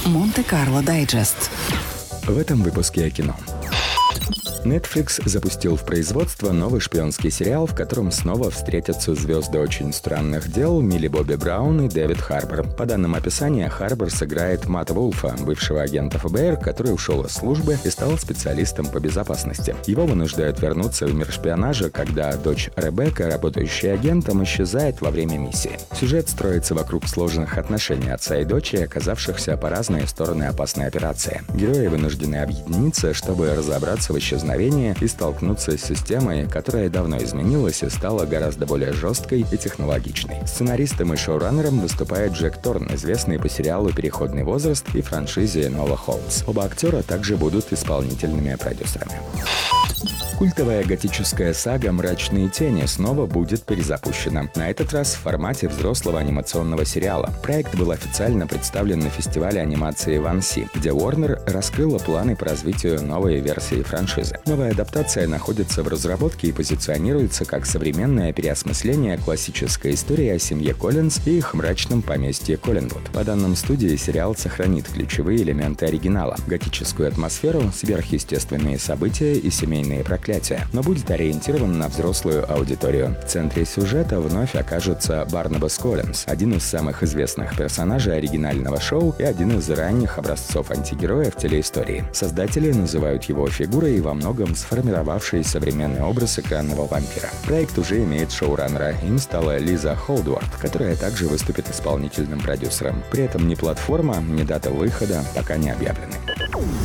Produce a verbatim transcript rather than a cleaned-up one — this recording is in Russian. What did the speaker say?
Монте-Карло Дайджест. В этом выпуске о кино. Netflix запустил в производство новый шпионский сериал, в котором снова встретятся звезды «Очень странных дел» Милли Бобби Браун и Дэвид Харбор. По данным описания, Харбор сыграет Матта Вулфа, бывшего агента эф бэ эр, который ушел из службы и стал специалистом по безопасности. Его вынуждают вернуться в мир шпионажа, когда дочь Ребекка, работающая агентом, исчезает во время миссии. Сюжет строится вокруг сложных отношений отца и дочери, оказавшихся по разные стороны опасной операции. Герои вынуждены объединиться, чтобы разобраться в исчезновении и столкнуться с системой, которая давно изменилась и стала гораздо более жесткой и технологичной. Сценаристом и шоураннером выступает Джек Торн, известный по сериалу «Переходный возраст» и франшизе «Нола Холмс». Оба актера также будут исполнительными продюсерами. Культовая готическая сага «Мрачные тени» снова будет перезапущена. На этот раз в формате взрослого анимационного сериала. Проект был официально представлен на фестивале анимации в Анси, где Warner раскрыла планы по развитию новой версии франшизы. Новая адаптация находится в разработке и позиционируется как современное переосмысление классической истории о семье Коллинз и их мрачном поместье Коллинвуд. По данным студии, сериал сохранит ключевые элементы оригинала: готическую атмосферу, сверхъестественные события и семейные проклятия, но будет ориентирован на взрослую аудиторию. В центре сюжета вновь окажется Барнабас Коллинз, один из самых известных персонажей оригинального шоу и один из ранних образцов антигероя в телеистории. Создатели называют его фигурой во многом сформировавший современный образ экранного вампира. Проект уже имеет шоураннера, им стала Лиза Холдуорт, которая также выступит исполнительным продюсером. При этом ни платформа, ни дата выхода пока не объявлены.